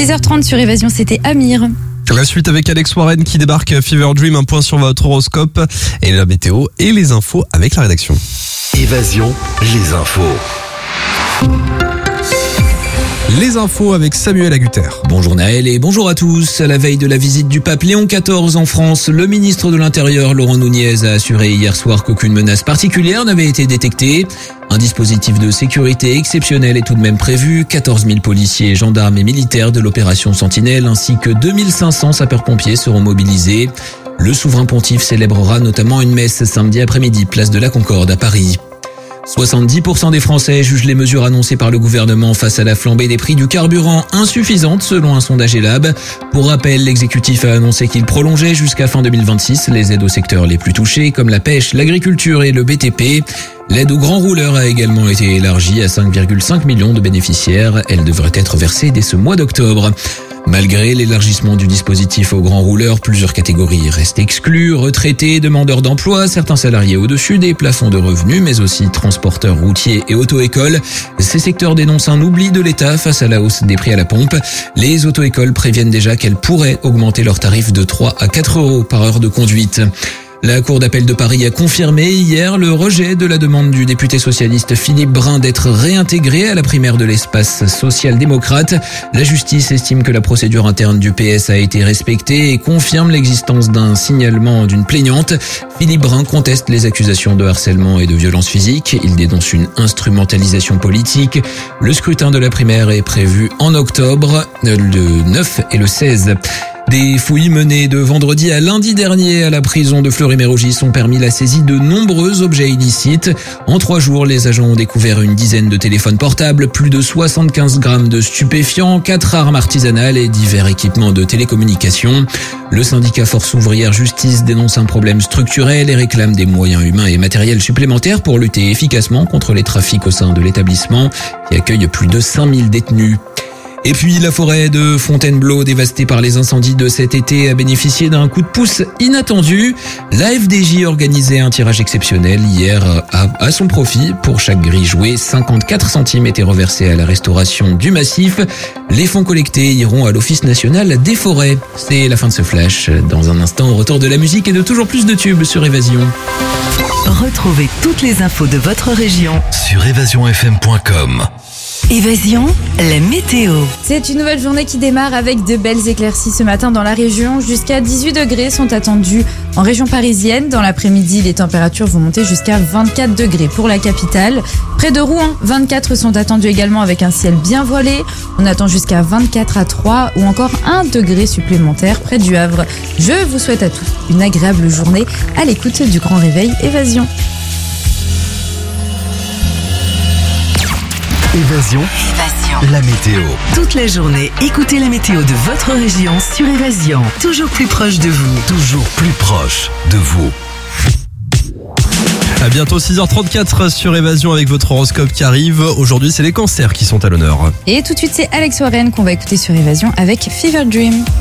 10h30 sur Évasion, c'était Amir. La suite avec Alex Warren qui débarque Fever Dream, un point sur votre horoscope et la météo et les infos avec la rédaction. Évasion, les infos. Les infos avec Samuel Agutter. Bonjour Naël et bonjour à tous. À la veille de la visite du pape Léon XIV en France, le ministre de l'Intérieur Laurent Nunez a assuré hier soir qu'aucune menace particulière n'avait été détectée. Un dispositif de sécurité exceptionnel est tout de même prévu. 14 000 policiers, gendarmes et militaires de l'opération Sentinelle ainsi que 2500 sapeurs-pompiers seront mobilisés. Le souverain pontife célébrera notamment une messe samedi après-midi, place de la Concorde à Paris. 70% des Français jugent les mesures annoncées par le gouvernement face à la flambée des prix du carburant insuffisantes selon un sondage Elab. Pour rappel, l'exécutif a annoncé qu'il prolongeait jusqu'à fin 2026 les aides aux secteurs les plus touchés comme la pêche, l'agriculture et le BTP. L'aide aux grands rouleurs a également été élargie à 5,5 millions de bénéficiaires. Elle devrait être versée dès ce mois d'octobre. Malgré l'élargissement du dispositif aux grands rouleurs, plusieurs catégories restent exclues. Retraités, demandeurs d'emploi, certains salariés au-dessus des plafonds de revenus, mais aussi transporteurs routiers et auto-écoles. Ces secteurs dénoncent un oubli de l'État face à la hausse des prix à la pompe. Les auto-écoles préviennent déjà qu'elles pourraient augmenter leurs tarifs de 3 à 4 euros par heure de conduite. La Cour d'appel de Paris a confirmé hier le rejet de la demande du député socialiste Philippe Brun d'être réintégré à la primaire de l'espace social-démocrate. La justice estime que la procédure interne du PS a été respectée et confirme l'existence d'un signalement d'une plaignante. Philippe Brun conteste les accusations de harcèlement et de violence physique. Il dénonce une instrumentalisation politique. Le scrutin de la primaire est prévu en octobre, le 9 et le 16. Des fouilles menées de vendredi à lundi dernier à la prison de Fleury-Mérogis ont permis la saisie de nombreux objets illicites. En 3 jours, les agents ont découvert une dizaine de téléphones portables, plus de 75 grammes de stupéfiants, 4 armes artisanales et divers équipements de télécommunications. Le syndicat Force Ouvrière Justice dénonce un problème structurel et réclame des moyens humains et matériels supplémentaires pour lutter efficacement contre les trafics au sein de l'établissement qui accueille plus de 5000 détenus. Et puis la forêt de Fontainebleau, dévastée par les incendies de cet été, a bénéficié d'un coup de pouce inattendu. La FDJ organisait un tirage exceptionnel hier à son profit. Pour chaque grille jouée, 54 centimes étaient reversés à la restauration du massif. Les fonds collectés iront à l'Office national des forêts. C'est la fin de ce flash. Dans un instant, au retour de la musique et de toujours plus de tubes sur Évasion. Retrouvez toutes les infos de votre région Sur évasionfm.com. Évasion, la météo. C'est une nouvelle journée qui démarre avec de belles éclaircies ce matin dans la région. Jusqu'à 18 degrés sont attendus en région parisienne. Dans l'après-midi, les températures vont monter jusqu'à 24 degrés pour la capitale. Près de Rouen, 24 sont attendus également avec un ciel bien voilé. On attend jusqu'à 24 à 3 ou encore 1 degré supplémentaire près du Havre. Je vous souhaite à tous une agréable journée à l'écoute du Grand Réveil Évasion. Évasion, la météo. Toute la journée, écoutez la météo de votre région sur Évasion. Toujours plus proche de vous. Toujours plus proche de vous. À bientôt 6h34 sur Évasion avec votre horoscope qui arrive. Aujourd'hui, c'est les cancers qui sont à l'honneur. Et tout de suite, c'est Alex Warren qu'on va écouter sur Évasion avec Fever Dream.